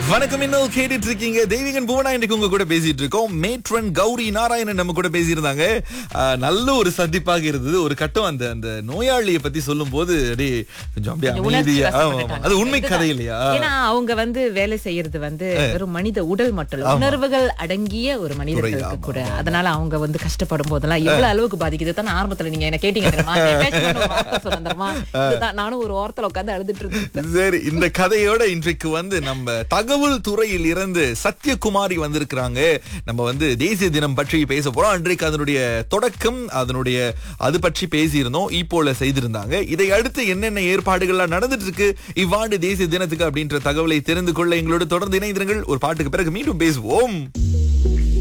வணக்கம். இன்னும் கேட்டுட்டு இருக்கீங்க தெய்வீகன் புவனா. இன்னைக்கு உங்க கூட பேசிட்டு இருக்கோம். மேட்ரன் கௌரி நாராயணன் நம்ம கூட பேசியிருந்தாங்க. நல்ல ஒரு சந்திப்பாக இருந்தது. ஒரு கட்டம் அந்த அந்த நோயாளியை பத்தி சொல்லும் போது கொஞ்சம் அப்படியே அமைதியா, அது உண்மை கதை இல்லையா? ஏன்னா அவங்க வேலை செய்யறது வெறும் மனித உடல் மட்டும் இல்ல, உணர்வுகள் அடங்கிய ஒரு மனிதர்களுக்கு கூட. அதனால அவங்க கஷ்டப்படும் போதெல்லாம் எவ்வளவு அளவுக்கு பாதிக்குது தான் ஆரம்பத்துல நீங்க என்ன கேட்டீங்க தெரியுமா? இதுதான் நானும் ஒரு ஓரத்துல உட்கார்ந்து அழுதுட்டு இருக்கேன். சரி, இந்த கதையோட இன்றைக்கு நம்ம தகவல் துறையில் இருந்து சத்யகுமாரி வந்திருக்கிறாங்க. நம்ம தேசிய தினம் பற்றி பேச போறோம். அன்றைக்கு அதனுடைய தொடக்கம், அது பற்றி பேசியிருந்தோம். இப்போல செய்திருந்தாங்க. இதை அடுத்து என்னென்ன ஏற்பாடுகள்லாம் நடந்துட்டு இருக்கு இவ்வாண்டு தேசிய தினத்துக்கு அப்படின்ற தகவலை தெரிந்து கொள்ள எங்களோடு தொடர்ந்து இணைந்திருங்கள். ஒரு பாட்டுக்கு பிறகு மீண்டும் பேசுவோம்.